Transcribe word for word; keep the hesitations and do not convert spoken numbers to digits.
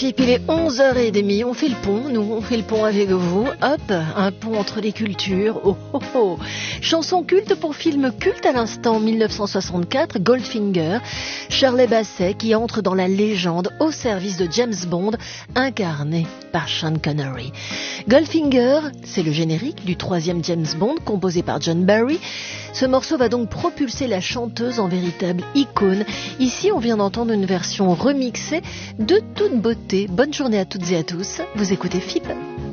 Et puis il est onze heures trente, on fait le pont, nous on fait le pont avec vous, hop, un pont entre les cultures, oh oh oh. Chanson culte pour film culte à l'instant, mille neuf cent soixante-quatre, Goldfinger, Shirley Bassey qui entre dans la légende au service de James Bond, incarné par Sean Connery. Goldfinger, c'est le générique du troisième James Bond composé par John Barry. Ce morceau va donc propulser la chanteuse en véritable icône. Ici, on vient d'entendre une version remixée de toute beauté. Bonne journée à toutes et à tous. Vous écoutez F I P.